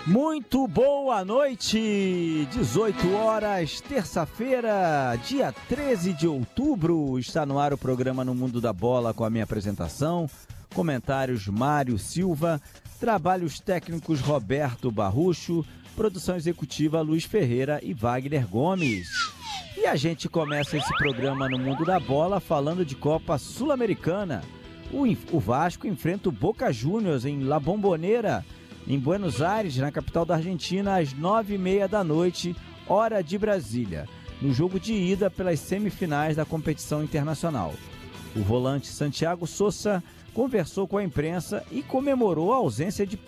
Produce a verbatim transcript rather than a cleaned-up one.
Muito boa noite, dezoito horas, terça-feira, dia treze de outubro, está no ar o programa No Mundo da Bola com a minha apresentação, comentários Mário Silva, trabalhos técnicos Roberto Barrucho, produção executiva Luiz Ferreira e Wagner Gomes. E a gente começa esse programa No Mundo da Bola falando de Copa Sul-Americana. O, o Vasco enfrenta o Boca Juniors em La Bombonera, em Buenos Aires, na capital da Argentina, às nove e meia da noite, hora de Brasília, no jogo de ida pelas semifinais da competição internacional. O volante Santiago Sosa conversou com a imprensa e comemorou a ausência de